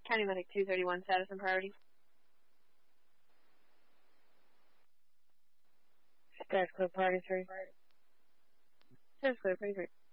County Medic 231, status and priority. Status clear, priority 3. Status clear, priority 3.